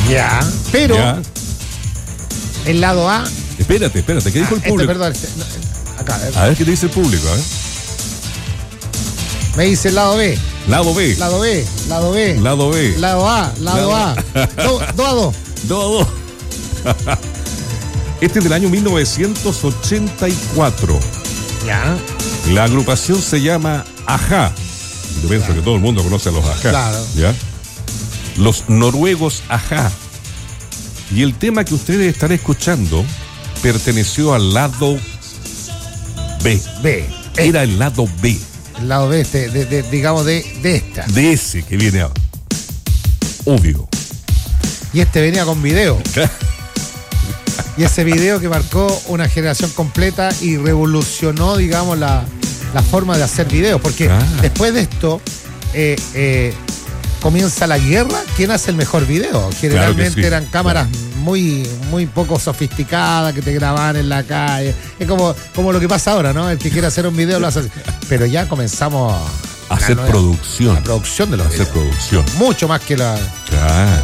Ya. Pero ¿Ya? el lado A. Espérate, ¿qué dijo el público? Perdón, acá. A ver qué te dice el público, ¿eh? Me dice el lado B. Lado B. Lado B. Lado B. Lado B. Lado A. Lado A. 2 a 2. 2 a 2. Este es del año 1984. Ya. La agrupación se llama Ajá. Yo pienso que todo el mundo conoce a los Ajá. Claro. ¿Ya? Los noruegos Ajá. Y el tema que ustedes están escuchando perteneció al lado B. B. Era el lado B. El lado B, digamos, de esta. De ese que viene ahora. Obvio. Y este venía con video. Y ese video que marcó una generación completa y revolucionó, digamos, la forma de hacer videos. Porque después de esto comienza la guerra. ¿Quién hace el mejor video? Generalmente claro que sí. eran cámaras muy, muy poco sofisticadas que te grababan en la calle. Es como lo que pasa ahora, ¿no? El que quiere hacer un video lo hace así. Pero ya comenzamos a hacer producción. La producción de los hacer videos. producción. Mucho más que la... Claro.